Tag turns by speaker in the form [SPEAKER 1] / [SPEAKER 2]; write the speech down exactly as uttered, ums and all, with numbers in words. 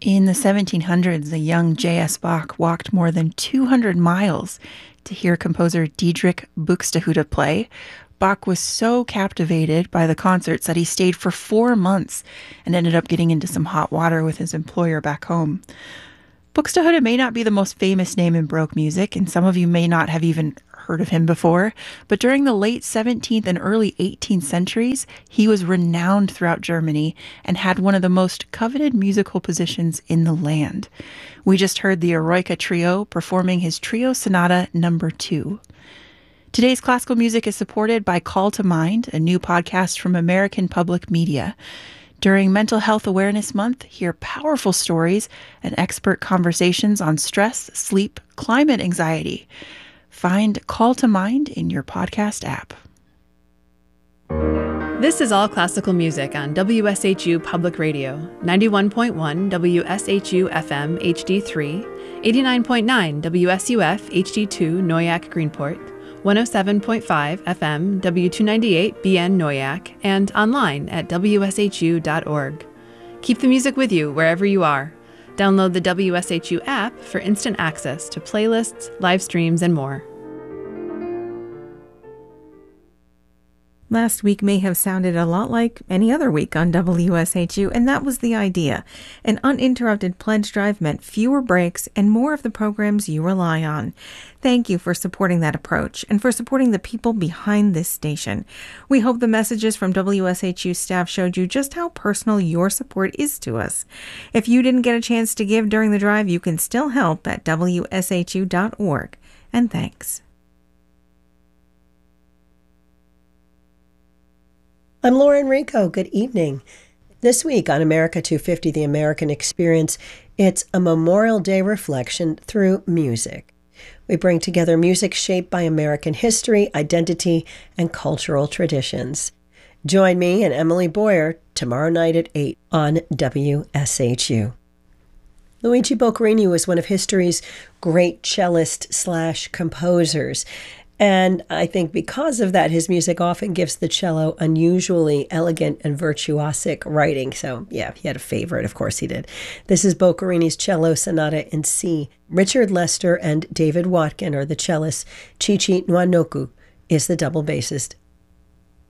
[SPEAKER 1] In the seventeen hundreds, the young J S. Bach walked more than two hundred miles to hear composer Dietrich Buxtehude play. Bach was so captivated by the concerts that he stayed for four months and ended up getting into some hot water with his employer back home. Buxtehude may not be the most famous name in Baroque music, and some of you may not have even heard of him before, but during the late seventeenth and early eighteenth centuries, he was renowned throughout Germany and had one of the most coveted musical positions in the land. We just heard the Eroica Trio performing his Trio Sonata number two. Today's classical music is supported by Call to Mind, a new podcast from American Public Media. During Mental Health Awareness Month, hear powerful stories and expert conversations on stress, sleep, climate anxiety. Find Call to Mind in your podcast app.
[SPEAKER 2] This is All Classical Music on W S H U Public Radio, ninety-one point one W S H U F M H D three, eighty-nine point nine W S U F H D two Noyak Greenport, one oh seven point five F M W two ninety-eight B N Noyak, and online at W S H U dot org. Keep the music with you wherever you are. Download the W S H U app for instant access to playlists, live streams, and more.
[SPEAKER 3] Last week may have sounded a lot like any other week on W S H U, and that was the idea. An uninterrupted pledge drive meant fewer breaks and more of the programs you rely on. Thank you for supporting that approach and for supporting the people behind this station. We hope the messages from W S H U staff showed you just how personal your support is to us. If you didn't get a chance to give during the drive, you can still help at W S H U dot org. And thanks.
[SPEAKER 4] I'm Lauren Rico. Good evening. This week on America two fifty, The American Experience, it's a Memorial Day reflection through music. We bring together music shaped by American history, identity, and cultural traditions. Join me and Emily Boyer tomorrow night at eight on W S H U. Luigi Boccherini was one of history's great cellist slash composers. And I think because of that, his music often gives the cello unusually elegant and virtuosic writing. So, yeah, he had a favorite. Of course he did. This is Boccherini's Cello Sonata in C. Richard Lester and David Watkin are the cellists. Chichi Nwanoku is the double bassist.